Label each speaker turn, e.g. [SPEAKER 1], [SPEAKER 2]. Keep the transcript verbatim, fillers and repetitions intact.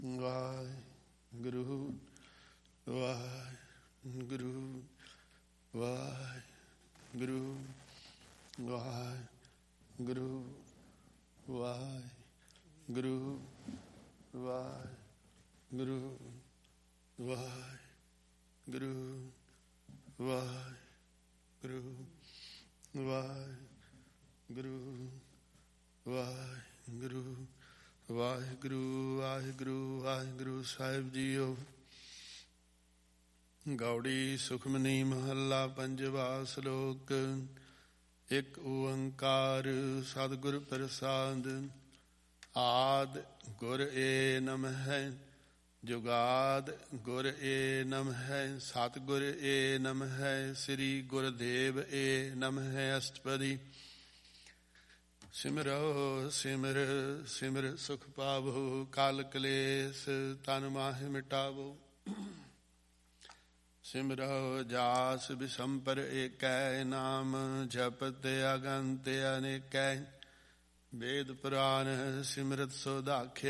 [SPEAKER 1] ਵਾਹਿਗੁਰੂ ਵਾਹਿਗੁਰੂ ਵਾਹਿਗੁਰੂ ਵਾਹਿਗੁਰੂ ਵਾਹਿਗੁਰੂ ਵਾਹਿਗੁਰੂ ਵਾਹਿਗੁਰੂ ਵਾਹਿਗੁਰੂ ਵਾਹਿਗੁਰੂ ਵਾਹਿਗੁਰੂ ਵਾਹਿਗੁਰੂ ਵਾਹਿਗੁਰੂ ਵਾਹਿਗੁਰੂ ਸਾਹਿਬ JIO. Gauri Sukhmani ਮਹੱਲਾ ਪੰਜਵਾ। ਸ਼ਲੋਕ। ਇੱਕ ਓੰਕਾਰ ਸਤਿਗੁਰ ਪ੍ਰਸਾਦ। ਆਦਿ ਗੁਰ ਏ ਨਮਹਿ ਜੁਗਾਦ ਗੁਰ ਏ ਨਮਹਿ ਸਤਿਗੁਰ ਏ ਨਮਹਿ ਸ੍ਰੀ ਗੁਰਦੇਵ ਏ ਨਮਹਿ। ਅਸ਼ਟਪਦੀ। ਸਿਮਰੋ ਸਿਮਰ ਸਿਮਰ ਸੁਖ ਪਾਵੋ ਕਲ ਕਲੇਸ਼ ਤਨ ਮਾਹਿ ਮਿਟਾਵੋ। ਸਿਮਰੋ ਜਾਸ ਬਿਸੰਪਰ ਏਕੈ ਨਾਮ ਜਪਤ ਅਗੰਤ ਅਨੇਕੈ। ਵੇਦ ਪੁਰਾਨ ਸਿਮਰਤ ਸੋ ਦਾਖਿਆ